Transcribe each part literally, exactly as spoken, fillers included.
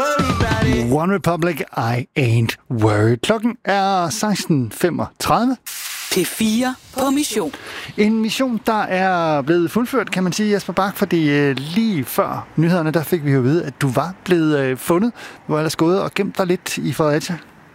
One Republic, I ain't worried. Klokken er seksten femogtredive. P fire på mission. En mission, der er blevet fuldført, kan man sige, Jesper Bach, fordi lige før nyhederne, der fik vi jo at vide, at du var blevet fundet. Du var ellers gået og gemt dig lidt i Fredericia.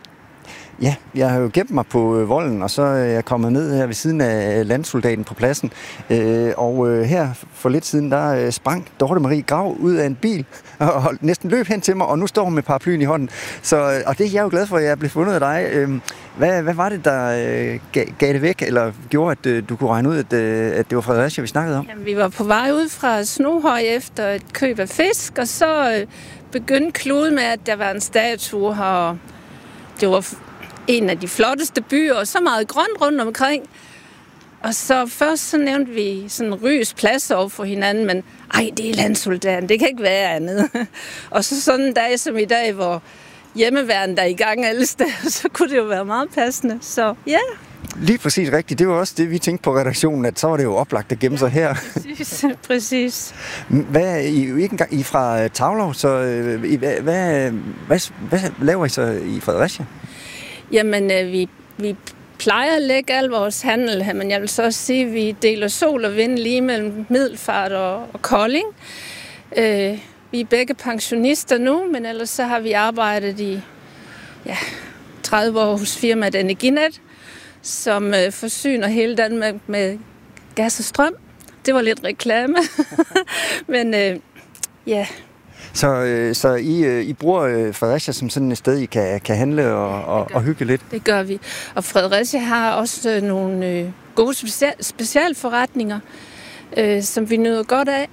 Ja, jeg har jo gemt mig på øh, volden, og så er jeg kommet ned her ved siden af landsoldaten på pladsen. Øh, og øh, her for lidt siden, der øh, sprang Dorte Marie Grav ud af en bil og, og næsten løb hen til mig, og nu står hun med paraplyen i hånden. Så, og det er jeg jo glad for, at jeg blev fundet af dig. Øh, hvad, hvad var det, der øh, gav, gav det væk, eller gjorde, at øh, du kunne regne ud, at, øh, at det var Fredericia, vi snakkede om? Jamen, vi var på vej ud fra Snoghøj efter et køb af fisk, og så øh, begyndte klude med, at der var en statue her, og det var en af de flotteste byer, og så meget grønt rundt omkring. Og så først så nævnte vi sådan Rys plads over for hinanden, men ej, det er landsoldaten, det kan ikke være andet. Og så sådan en dag som i dag, hvor hjemmeværnet er i gang alle steder, så kunne det jo være meget passende. Så ja. Lige præcis rigtigt. Det var også det, vi tænkte på redaktionen, at så var det jo oplagt at gemme sig her. Præcis, præcis. Hvad, I er jo ikke engang I er fra Taulov, så hvad, hvad, hvad, hvad laver I så i Fredericia? Jamen, øh, vi, vi plejer at lægge al vores handel her, men jeg vil så også sige, at vi deler sol og vind lige mellem Middelfart og, og Kolding. Øh, vi er begge pensionister nu, men ellers så har vi arbejdet i ja, tredive år hos firmaet Energinet, som øh, forsyner hele Danmark med gas og strøm. Det var lidt reklame, men øh, ja... Så, øh, så I, øh, I bruger øh, Fredericia som sådan et sted, I kan, kan handle og, og, og hygge lidt? Det gør vi. Og Fredericia har også øh, nogle øh, gode special, specialforretninger, øh, som vi nyder godt af.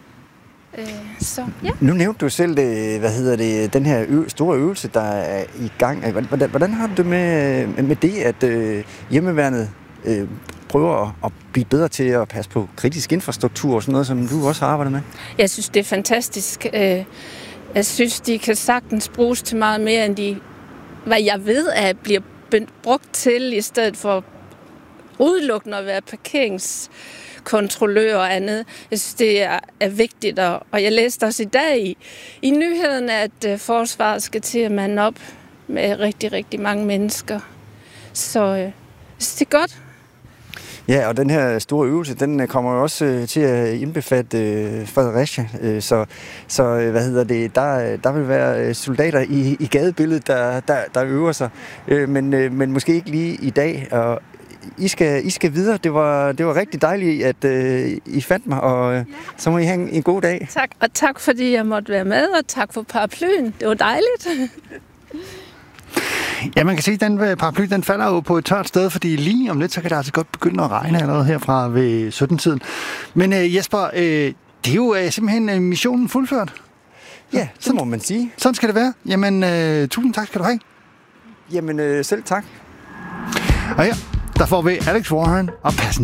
Øh, så, ja. Nu nævnte du selv det, hvad hedder det, den her ø- store øvelse, der er i gang. Hvordan, hvordan har du det med, med det, at øh, hjemmeværnet øh, prøver at, at blive bedre til at passe på kritisk infrastruktur og sådan noget, som du også har arbejdet med? Jeg synes, det er fantastisk. Jeg synes, de kan sagtens bruges til meget mere, end de, hvad jeg ved, at bliver brugt til, i stedet for udelukkende at være parkeringskontrollør og andet. Jeg synes, det er, er vigtigt, og, og jeg læste også i dag i, i nyhederne, at uh, forsvaret skal til at mande op med rigtig, rigtig mange mennesker. Så uh, jeg synes, det er godt. Ja, og den her store øvelse, den kommer jo også øh, til at indbefatte øh, Fredericia. Øh, så, så øh, hvad hedder det, der, der vil være soldater i, i gadebilledet, der, der, der øver sig. Øh, men, øh, men måske ikke lige i dag. Og I skal, I skal videre. Det var, det var rigtig dejligt, at øh, I fandt mig, og øh, så må I have en, en god dag. Tak, og tak fordi jeg måtte være med, og tak for paraplyen. Det var dejligt. Ja, man kan sige, at den paraply, den falder jo på et tørt sted, fordi lige om lidt, så kan det altså godt begynde at regne allerede herfra ved sytten-tiden. Men uh, Jesper, uh, det er jo uh, simpelthen uh, missionen fuldført. Ja, så må man sige. Sådan skal det være. Jamen, uh, tusind tak skal du have. Jamen, uh, selv tak. Og ja, der får vi Alex Warren og Passen.